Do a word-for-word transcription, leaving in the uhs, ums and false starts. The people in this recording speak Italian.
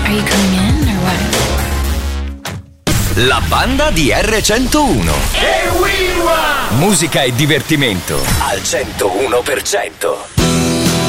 Are you coming in or what? La banda di erre centouno. E Wilma! Musica e divertimento al centouno per cento.